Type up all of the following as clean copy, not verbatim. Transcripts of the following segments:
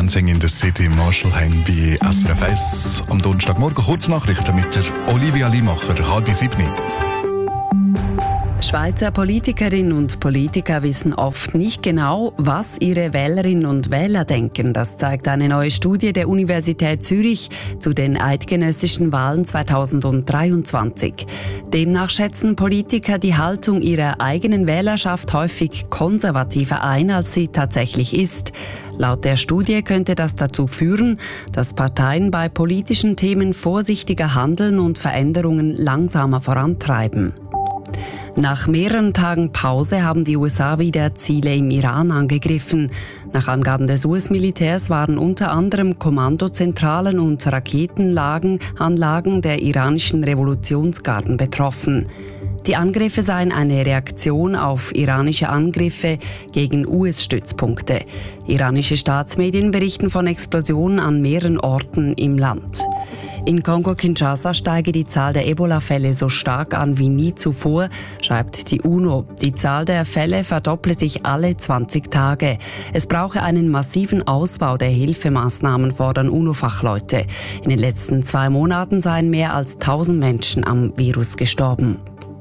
Dancing in the City, Marshall Hein bei SRF 1 am Donnerstagmorgen. Kurznachrichten mit der Olivia Limacher, 6:30. Schweizer Politikerinnen und Politiker wissen oft nicht genau, was ihre Wählerinnen und Wähler denken. Das zeigt eine neue Studie der Universität Zürich zu den eidgenössischen Wahlen 2023. Demnach schätzen Politiker die Haltung ihrer eigenen Wählerschaft häufig konservativer ein, als sie tatsächlich ist. Laut der Studie könnte das dazu führen, dass Parteien bei politischen Themen vorsichtiger handeln und Veränderungen langsamer vorantreiben. Nach mehreren Tagen Pause haben die USA wieder Ziele im Iran angegriffen. Nach Angaben des US-Militärs waren unter anderem Kommandozentralen und Raketenanlagen der iranischen Revolutionsgarden betroffen. Die Angriffe seien eine Reaktion auf iranische Angriffe gegen US-Stützpunkte. Iranische Staatsmedien berichten von Explosionen an mehreren Orten im Land. In Kongo-Kinshasa steige die Zahl der Ebola-Fälle so stark an wie nie zuvor, schreibt die UNO. Die Zahl der Fälle verdopple sich alle 20 Tage. Es brauche einen massiven Ausbau der Hilfemaßnahmen, fordern UNO-Fachleute. In den letzten 2 Monaten seien mehr als 1000 Menschen am Virus gestorben.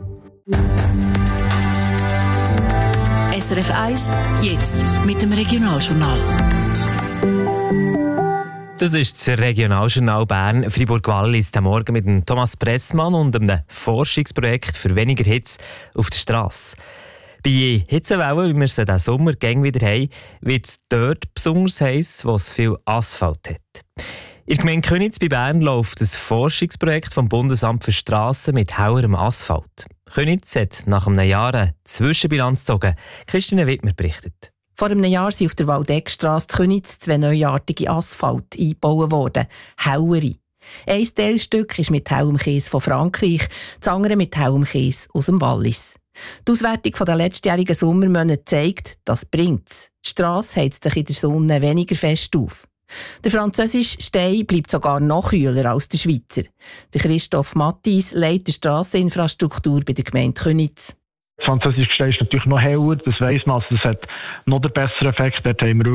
SRF 1, jetzt mit dem Regionaljournal. Das ist das Regionaljournal Bern Fribourg-Wallis, der Morgen mit dem Thomas Pressmann und einem Forschungsprojekt für weniger Hitze auf der Strasse. Bei Hitzewellen, wie wir sie diesen Sommer wieder haben, wird es dort besonders heiß, wo es viel Asphalt hat. In der Gemeinde Köniz bei Bern läuft ein Forschungsprojekt vom Bundesamt für Strassen mit hauerem Asphalt. Köniz hat nach einem Jahr eine Zwischenbilanz gezogen. Christine Wittmer berichtet. Vor einem Jahr sind auf der Waldeckstrasse in Köniz 2 neuartige Asphalt eingebaut worden. Hauere. Ein Teilstück ist mit hellem Kies von Frankreich, das andere mit hellem Kies aus dem Wallis. Die Auswertung der letztjährigen Sommermonate zeigt, das bringt's. Die Strasse heizt sich in der Sonne weniger fest auf. Der französische Stein bleibt sogar noch kühler als der Schweizer. Der Christoph Mattis leitet die Strasseninfrastruktur bei der Gemeinde Köniz. Das französische Gestein ist natürlich noch heller, das weiss man. Also das hat noch den besseren Effekt. Dort haben wir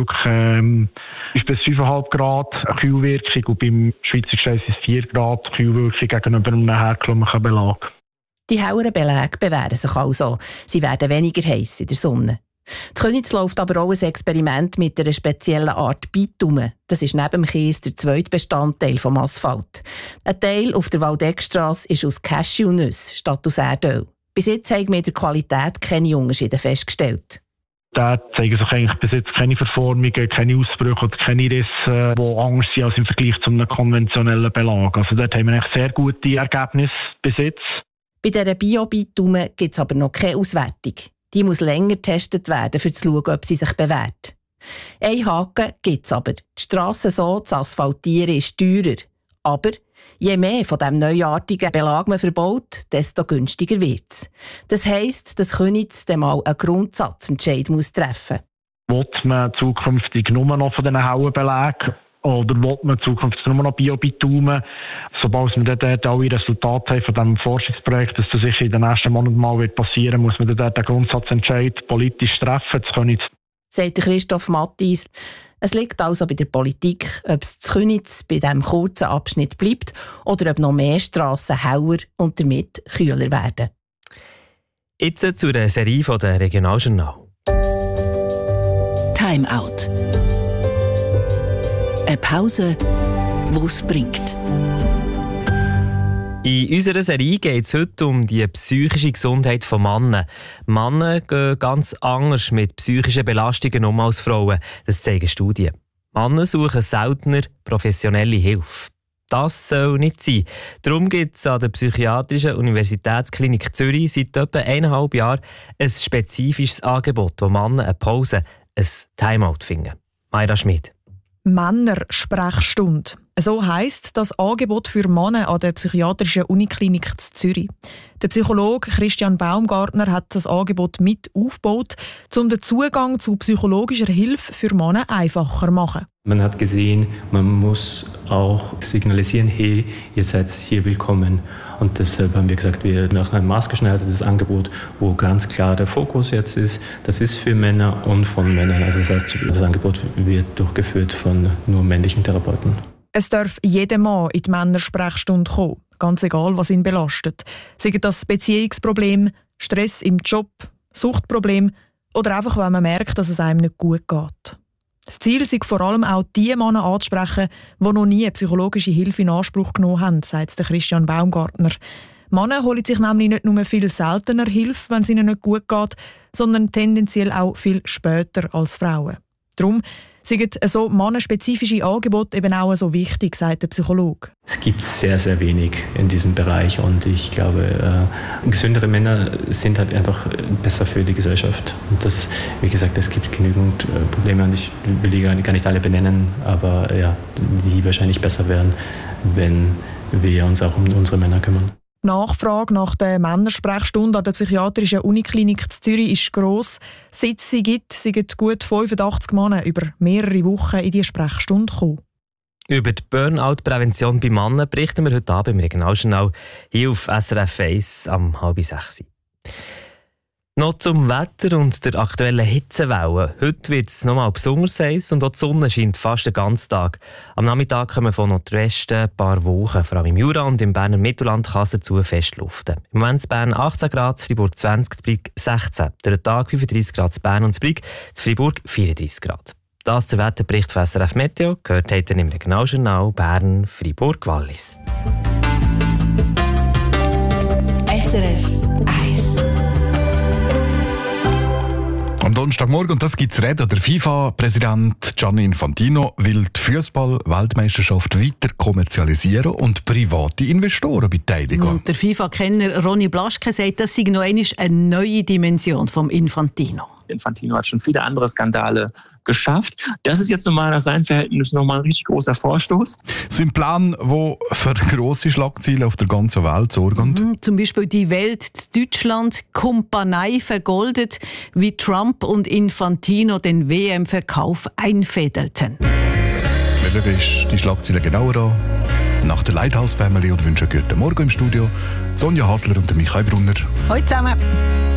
wirklich bis 5,5 Grad Kühlwirkung und beim Schweizer Gestein sind es 4 Grad Kühlwirkung gegenüber einem herkömmlichen Belag. Die helleren Beläge bewähren sich also. Sie werden weniger heiß in der Sonne. In Köniz läuft aber auch ein Experiment mit einer speziellen Art Bitumen. Das ist neben dem Kies der zweite Bestandteil des Asphalt. Ein Teil auf der Waldeckstrasse ist aus Cashewnüsse statt aus Erdöl. Bis jetzt haben wir in der Qualität keine Unterschiede festgestellt. Da zeigen sich eigentlich bis jetzt keine Verformungen, keine Ausbrüche oder keine Risse, die anders sind als im Vergleich zu einem konventionellen Belag. Also dort haben wir eigentlich sehr gute Ergebnisse bis jetzt. Bei dieser Bio-Bitumen gibt es aber noch keine Auswertung. Die muss länger getestet werden, um zu schauen, ob sie sich bewährt. Ein Haken gibt es aber. Die Strasse so zu asphaltieren ist teurer. Aber je mehr von diesem neuartigen Belag man verbaut, desto günstiger wird es. Das heisst, dass Köniz dann mal einen Grundsatzentscheid treffen muss. Will man zukünftig nur noch von diesen hellen Belägen oder will man zukünftig nur noch Bio-Bitumen? Sobald wir dort alle Resultate haben von diesem Forschungsprojekt, dass das sicher in den nächsten Monaten mal passieren wird, muss man dort einen Grundsatzentscheid politisch treffen. Das Köniz. Sagt Christoph Mattis. Es liegt also bei der Politik, ob es zu Köniz bei diesem kurzen Abschnitt bleibt oder ob noch mehr Strassen heller und damit kühler werden. Jetzt zu der Serie von der Regionaljournal. Time Out. Eine Pause, die es bringt. In unserer Serie geht es heute um die psychische Gesundheit von Männern. Männer gehen ganz anders mit psychischen Belastungen um als Frauen. Das zeigen Studien. Männer suchen seltener professionelle Hilfe. Das soll nicht sein. Darum gibt es an der Psychiatrischen Universitätsklinik Zürich seit etwa 1,5 Jahren ein spezifisches Angebot, wo Männer eine Pause, ein Timeout finden. Mayra Schmid. Männersprechstunde. So heisst das Angebot für Männer an der Psychiatrischen Uniklinik in Zürich. Der Psychologe Christian Baumgartner hat das Angebot mit aufgebaut, um den Zugang zu psychologischer Hilfe für Männer einfacher zu machen. Man hat gesehen, man muss auch signalisieren, hey, ihr seid hier willkommen. Und deshalb haben wir gesagt, wir machen ein maßgeschneidertes Angebot, wo ganz klar der Fokus jetzt ist. Das ist für Männer und von Männern. Also das heißt, das Angebot wird durchgeführt von nur männlichen Therapeuten. Es darf jeder Mann in die Männersprechstunde kommen, ganz egal, was ihn belastet. Sei das Beziehungsproblem, Stress im Job, Suchtproblem oder einfach, wenn man merkt, dass es einem nicht gut geht. Das Ziel ist vor allem auch die Männer anzusprechen, die noch nie psychologische Hilfe in Anspruch genommen haben, sagt Christian Baumgartner. Männer holen sich nämlich nicht nur viel seltener Hilfe, wenn es ihnen nicht gut geht, sondern tendenziell auch viel später als Frauen. Darum sind so mannenspezifische Angebote eben auch so wichtig, sagt der Psychologe. Es gibt sehr, sehr wenig in diesem Bereich und ich glaube, gesündere Männer sind halt einfach besser für die Gesellschaft. Und das, wie gesagt, es gibt genügend Probleme und ich will die gar nicht alle benennen, aber ja, die wahrscheinlich besser wären, wenn wir uns auch um unsere Männer kümmern. Die Nachfrage nach der Männersprechstunde an der Psychiatrischen Uniklinik in Zürich ist gross. Seit es sie gibt, sind gut 85 Männer über mehrere Wochen in die Sprechstunde gekommen. Über die Burnout-Prävention bei Männern berichten wir heute Abend im Regionaljournal hier auf SRF 1 am 5:30. Noch zum Wetter und der aktuellen Hitzewelle. Heute wird es nochmal besonders heiß und auch die Sonne scheint fast den ganzen Tag. Am Nachmittag kommen von Nordwesten ein paar Wolken. Vor allem im Jura und im Berner Mittelland kann es dazu fest luften. Im Moment in Bern 18 Grad, Freiburg 20, Brig 16. Durch den Tag 35 Grad in Bern und Brig, in Freiburg 34 Grad. Das ist der Wetterbericht von SRF Meteo. Gehört habt ihr im Regionaljournal Bern, Freiburg, Wallis. SRF 1. Am Donnerstagmorgen, und das gibt es reden, der FIFA-Präsident Gianni Infantino will die Fußball-Weltmeisterschaft weiter kommerzialisieren und private Investoren beteiligen. Und der FIFA-Kenner Ronny Blaschke sagt, das sei noch einmal eine neue Dimension vom Infantino. Infantino hat schon viele andere Skandale geschafft. Das ist jetzt nochmal nach seinen Verhältnissen nochmal ein richtig großer Vorstoß. Sein Plan, der für grosse Schlagzeilen auf der ganzen Welt sorgt. Zum Beispiel die Welt in Deutschland, Kumpanei vergoldet, wie Trump und Infantino den WM-Verkauf einfädelten. Wir schauen die Schlagzeilen genauer an. Nach der Lighthouse Family und wünschen guten Morgen im Studio. Sonja Hasler und Michael Brunner. Hallo zusammen.